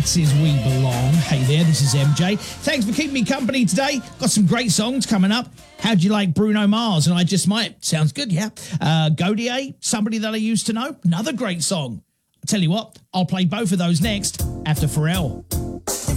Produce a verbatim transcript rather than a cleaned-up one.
Max's We Belong. Hey there, this is M J. Thanks for keeping me company today. Got some great songs coming up. How'd you like Bruno Mars? And I Just Might. Sounds good, yeah. Uh, Godier, Somebody That I Used to Know. Another great song. I'll tell you what, I'll play both of those next after Pharrell.